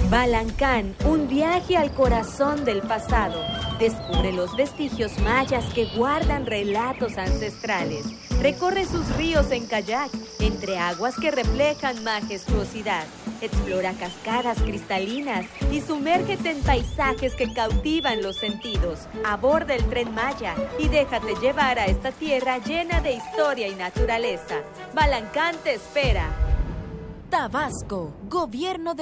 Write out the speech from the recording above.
Balancán, un viaje al corazón del pasado. Descubre los vestigios mayas que guardan relatos ancestrales. Recorre sus ríos en kayak, entre aguas que reflejan majestuosidad. Explora cascadas cristalinas y sumérgete en paisajes que cautivan los sentidos. Aborda el Tren Maya y déjate llevar a esta tierra llena de historia y naturaleza. Balancán te espera. Tabasco, Gobierno de